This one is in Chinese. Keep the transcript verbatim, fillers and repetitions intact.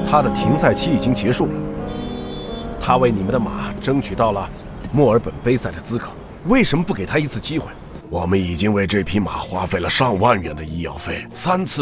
他的停赛期已经结束了，他为你们的马争取到了墨尔本杯赛的资格，为什么不给他一次机会？ 我们已经为这匹马花费了上万元的医药费，三次